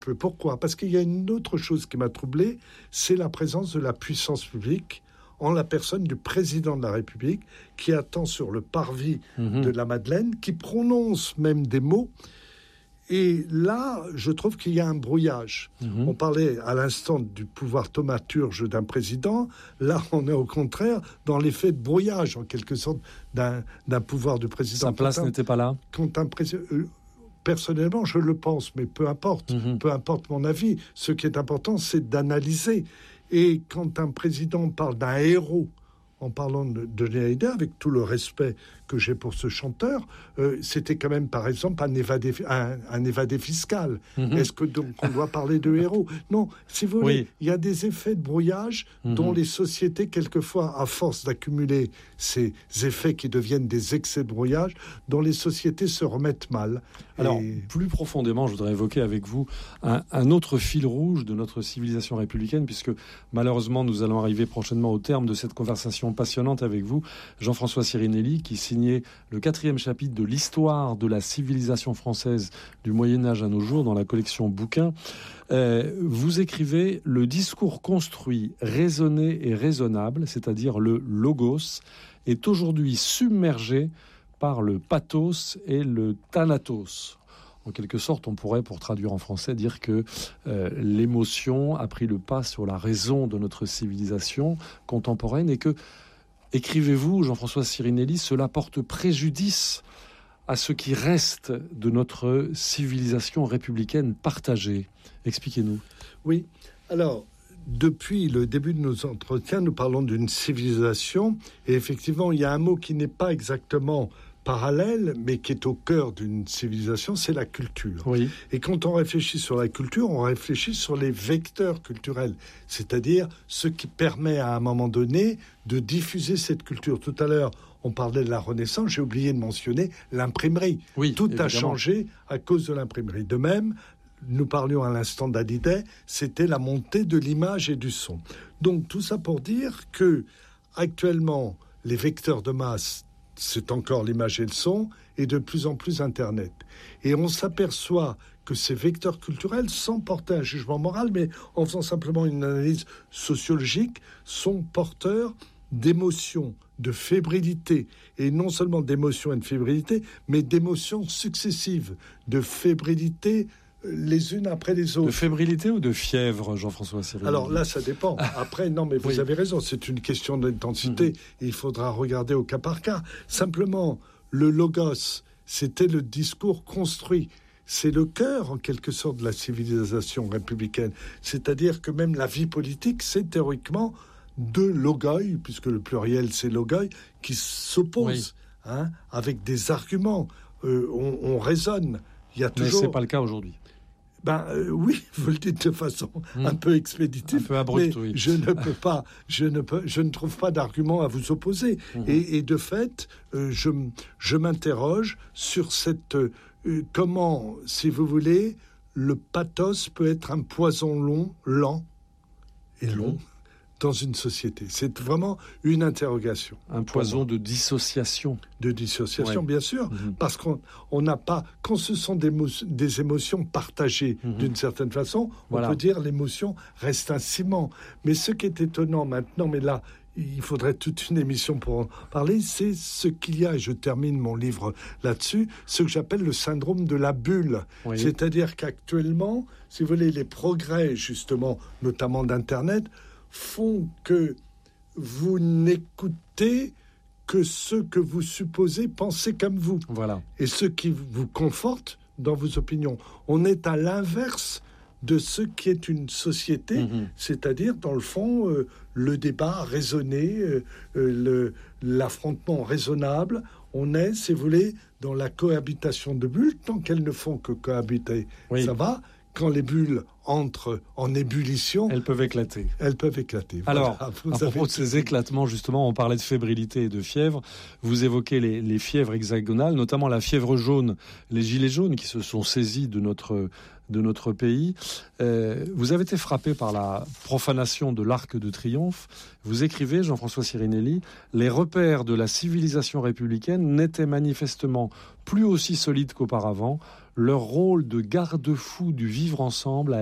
Pourquoi ? Parce qu'il y a une autre chose qui m'a troublé, c'est la présence de la puissance publique en la personne du président de la République qui attend sur le parvis de la Madeleine, qui prononce même des mots. Et là, je trouve qu'il y a un brouillage. On parlait à l'instant du pouvoir thaumaturge d'un président. Là, on est au contraire dans l'effet de brouillage, en quelque sorte, d'un pouvoir du président. Sa place n'était pas là. Quand un président... Personnellement, je le pense, mais peu importe. Peu importe mon avis. Ce qui est important, c'est d'analyser. Et quand un président parle d'un héros, en parlant de Johnny Hallyday, avec tout le respect que j'ai pour ce chanteur, c'était quand même, par exemple, un évadé fiscal. Est-ce que donc on doit parler de héros ? Non, si vous voulez, il y a des effets de brouillage dont les sociétés, quelquefois, à force d'accumuler ces effets qui deviennent des excès de brouillage, dont les sociétés se remettent mal. Alors, plus profondément, je voudrais évoquer avec vous un autre fil rouge de notre civilisation républicaine, puisque malheureusement, nous allons arriver prochainement au terme de cette conversation passionnante avec vous, Jean-François Sirinelli, qui signait le 4e chapitre de l'histoire de la civilisation française du Moyen-Âge à nos jours dans la collection Bouquins. Vous écrivez « Le discours construit, raisonné et raisonnable, c'est-à-dire le logos, est aujourd'hui submergé par le pathos et le thanatos ». En quelque sorte, on pourrait, pour traduire en français, dire que l'émotion a pris le pas sur la raison de notre civilisation contemporaine et que, écrivez-vous, Jean-François Sirinelli, cela porte préjudice à ce qui reste de notre civilisation républicaine partagée. Expliquez-nous. Oui, alors, depuis le début de nos entretiens, nous parlons d'une civilisation, et effectivement, il y a un mot qui n'est pas exactement parallèle, mais qui est au cœur d'une civilisation, c'est la culture. Oui. Et quand on réfléchit sur la culture, on réfléchit sur les vecteurs culturels, c'est-à-dire ce qui permet à un moment donné de diffuser cette culture. Tout à l'heure, on parlait de la Renaissance, j'ai oublié de mentionner l'imprimerie. Oui, tout évidemment. a changé à cause de l'imprimerie. De même, nous parlions à l'instant d'Hallyday, c'était la montée de l'image et du son. Donc tout ça pour dire que actuellement, les vecteurs de masse, c'est encore l'image et le son, et de plus en plus Internet. Et on s'aperçoit que ces vecteurs culturels, sans porter un jugement moral, mais en faisant simplement une analyse sociologique, sont porteurs d'émotions, de fébrilité, et non seulement d'émotions et de fébrilité, mais d'émotions successives, de fébrilité les unes après les autres. De fébrilité ou de fièvre, Jean-François Sirinelli ? Alors là, ça dépend. Après, non, mais vous avez raison, c'est une question d'intensité. Il faudra regarder au cas par cas. Simplement, le logos, c'était le discours construit. C'est le cœur, en quelque sorte, de la civilisation républicaine. C'est-à-dire que même la vie politique, c'est théoriquement deux logoi, puisque le pluriel, c'est logoi, qui s'opposent, avec des arguments. On raisonne. Il y a toujours... Mais ce n'est pas le cas aujourd'hui. Oui, vous le dites de façon un peu expéditive, un peu abrupte, mais oui. je ne trouve pas d'argument à vous opposer. Et de fait, je m'interroge sur cette comment, si vous voulez, le pathos peut être un poison lent dans une société. C'est vraiment une interrogation. Un poison de dissociation. De dissociation, bien sûr, parce qu'on n'a pas... Quand ce sont des émotions partagées d'une certaine façon, on peut dire l'émotion reste un ciment. Mais ce qui est étonnant maintenant, mais là, il faudrait toute une émission pour en parler, c'est ce qu'il y a, et je termine mon livre là-dessus, ce que j'appelle le syndrome de la bulle. Oui. C'est-à-dire qu'actuellement, si vous voulez, les progrès, justement, notamment d'Internet, font que vous n'écoutez que ceux que vous supposez penser comme vous. Voilà. Et ceux qui vous confortent dans vos opinions. On est à l'inverse de ce qui est une société, c'est-à-dire, dans le fond, le débat raisonné, l'affrontement raisonnable. On est, si vous voulez, dans la cohabitation de bulles, tant qu'elles ne font que cohabiter. Oui. Ça va. Quand les bulles entrent en ébullition... Elles peuvent éclater. Alors, à propos de ces éclatements, justement, on parlait de fébrilité et de fièvre. Vous évoquez les fièvres hexagonales, notamment la fièvre jaune, les gilets jaunes qui se sont saisis de notre de notre pays. Vous avez été frappé par la profanation de l'Arc de Triomphe. Vous écrivez, Jean-François Sirinelli, les repères de la civilisation républicaine n'étaient manifestement plus aussi solides qu'auparavant. Leur rôle de garde-fou du vivre ensemble a